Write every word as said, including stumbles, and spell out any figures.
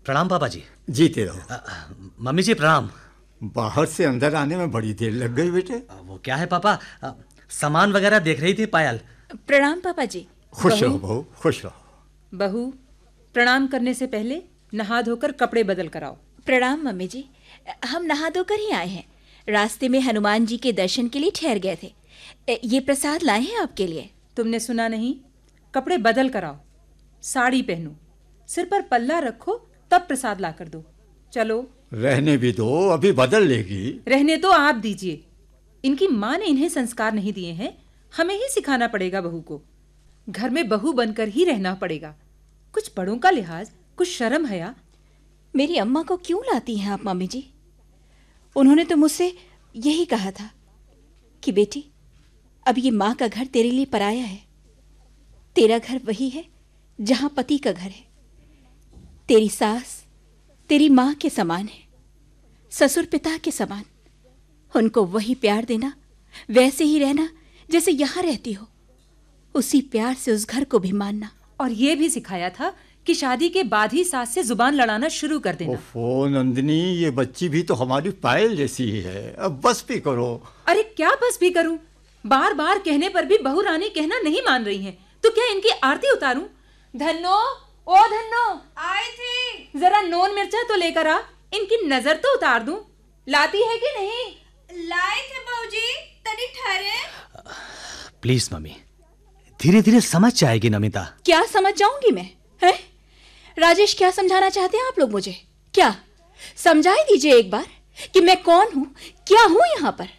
प्रणाम पापा जी। जीते रहो। अ, मम्मी जी प्रणाम। बाहर से अंदर आने में बड़ी देर लग गई बेटे। वो क्या है पापा, अ, सामान वगैरह देख रही थी पायल। प्रणाम पापा जी। खुश रहो बहू, खुश रहो। बहू, प्रणाम करने से पहले नहा धोकर कपड़े बदल कर आओ। प्रणाम मम्मी जी, हम नहा धोकर ही आए हैं। रास्ते में हनुमान जी के दर्शन के लिए ठहर गए थे। ये प्रसाद लाए हैं आपके लिए। तुमने सुना नहीं? कपड़े बदल कर आओ, साड़ी पहनो, सिर पर पल्ला रखो, तब प्रसाद ला कर दो। चलो। रहने भी दो, अभी बदल लेगी। रहने तो आप दीजिए। इनकी माँ ने इन्हें संस्कार नहीं दिए हैं, हमें ही सिखाना पड़ेगा बहू को। घर में बहू बनकर ही रहना पड़ेगा। कुछ बड़ों का लिहाज, कुछ शर्म हया। मेरी अम्मा को क्यों लाती हैं आप मम्मी जी? उन्होंने तो मुझसे यही कहा था कि बेटी, अब ये माँ का घर तेरे लिए पराया है। तेरा घर वही है जहां पति का घर है। तेरी सास तेरी माँ के समान है, ससुर पिता के समान। उनको वही प्यार देना, वैसे ही रहना जैसे यहां रहती हो। उसी प्यार से उस घर को भी मानना। और ये भी सिखाया था कि शादी के बाद ही सास से जुबान लड़ाना शुरू कर देना। ओफो नंदिनी, ये बच्ची भी तो हमारी पायल जैसी ही है, अब बस भी करो। अरे क्या बस भी करूं? बार बार कहने पर भी बहू रानी कहना नहीं मान रही हैं। तो क्या इनकी आरती उतारूं? धन्नो, ओ धन्नो, आई थी। जरा नोन मिर्चा तो लेकर आ, इनकी नजर तो उतार दूं। लाती है कि नहीं? लाए थे बहूजी, तनी ठहरे। प्लीज मम्मी, धीरे धीरे समझ जाएगी नमिता। क्या समझ जाऊंगी मैं? है राजेश, क्या समझाना चाहते हैं आप लोग मुझे? क्या समझाई दीजिए एक बार कि मैं कौन हूं, क्या हूं यहां पर।